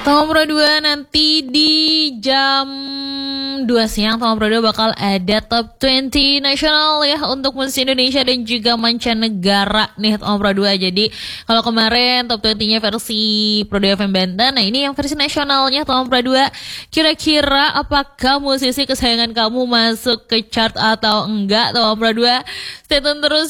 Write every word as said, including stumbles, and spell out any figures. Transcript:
Tama Pro dua nanti di jam dua siang Tama Pro dua bakal ada top dua puluh nasional ya untuk musisi Indonesia dan juga mancanegara nih Tama Pro dua. Jadi kalau kemarin top dua puluh-nya versi Pro dua F M Banten, nah ini yang versi nasionalnya Tama Pro dua. Kira-kira apakah musisi kesayangan kamu masuk ke chart atau enggak Tama Pro dua? Stay tune terus